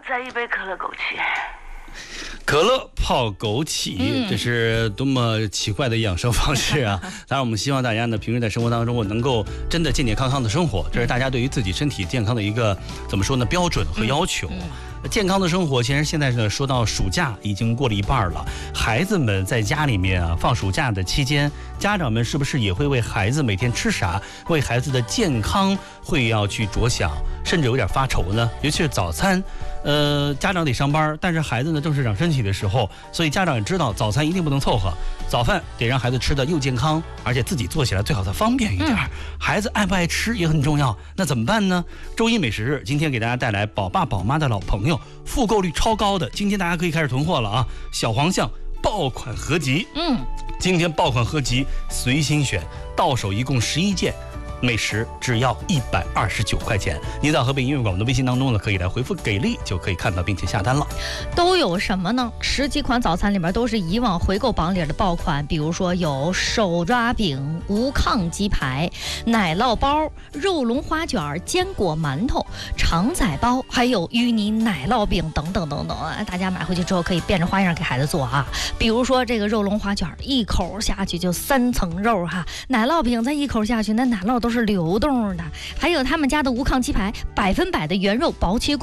再一杯可乐枸杞。 可乐泡枸杞，这是多么奇怪的养生方式啊！当然，我们希望大家呢，平时在生活当中，我能够真的健健康康的生活，这是大家对于自己身体健康的一个怎么说呢标准和要求。健康的生活，其实现在呢，说到暑假已经过了一半了，孩子们在家里面啊，放暑假的期间，家长们是不是也会为孩子每天吃啥，为孩子的健康会要去着想，甚至有点发愁呢？尤其是早餐，家长得上班，但是孩子呢正是长身体的时候，所以家长也知道早餐一定不能凑合，早饭得让孩子吃的又健康，而且自己做起来最好再方便一点。孩子爱不爱吃也很重要，那怎么办呢？周一美食日，今天给大家带来宝爸宝妈的老朋友，复购率超高的，今天大家可以开始囤货了啊！小黄象爆款合集，今天爆款合集随心选，到手一共11件。美食只要129块钱，你在河北音乐广播的微信当中呢，可以来回复给力，就可以看到并且下单了。 都有什么呢？10几款早餐里面都是以往回购榜里的爆款，比如说有手抓饼、无炕鸡排、奶酪包、肉龙花卷、坚果馒头、肠仔包，还有芋泥奶酪饼等等等等。大家买回去之后可以变着花样给孩子做啊，比如说这个肉龙花卷，一口下去就3层肉哈；奶酪饼再一口下去，那奶酪都是流动的。还有他们家的无炕鸡排，100%的原肉薄切。